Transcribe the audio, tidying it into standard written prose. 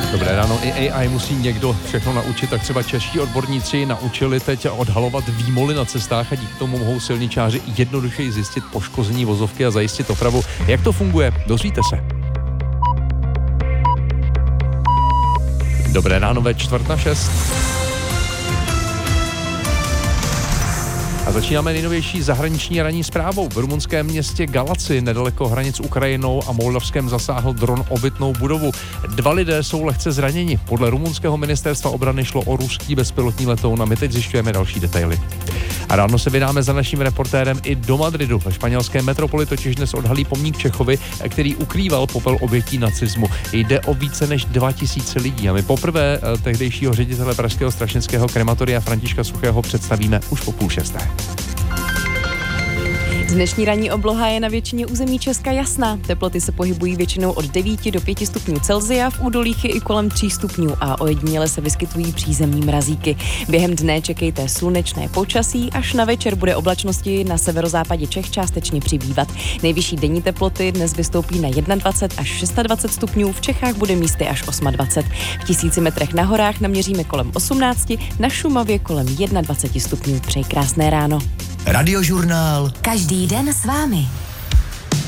Dobré ráno, i AI musí někdo všechno naučit, tak třeba čeští odborníci naučili teď odhalovat výmoly na cestách a díky tomu mohou silničáři jednodušeji zjistit poškození vozovky a zajistit opravu. Jak to funguje? Dozvíte se. Dobré ráno ve 5:45. A začínáme nejnovější zahraniční ranní zprávou. V rumunském městě Galaci, nedaleko hranic s Ukrajinou a Moldavskem, zasáhl dron obytnou budovu. 2 lidé jsou lehce zraněni. Podle rumunského ministerstva obrany šlo o ruský bezpilotní letoun a my teď zjišťujeme další detaily. A ráno se vydáme za naším reportérem i do Madridu. Ve španělské metropoli totiž dnes odhalí pomník Čechovi, který ukrýval popel obětí nacismu. Jde o více než 2000 lidí a my poprvé tehdejšího ředitele pražského strašnického krematoria Františka Suchého představíme už po 5:30. Dnešní ranní obloha je na většině území Česka jasná. Teploty se pohybují většinou od 9 do 5 stupňů Celsia, v údolích je i kolem 3 stupňů a ojediněle se vyskytují přízemní mrazíky. Během dne čekejte slunečné počasí, až na večer bude oblačnosti na severozápadě Čech částečně přibývat. Nejvyšší denní teploty dnes vystoupí na 21 až 26 stupňů, v Čechách bude místy až 28. V 1000 metrech na horách naměříme kolem 18, na Šumavě kolem 21 stupňů. Přeji krásné ráno. Radiožurnál. Každý den s vámi.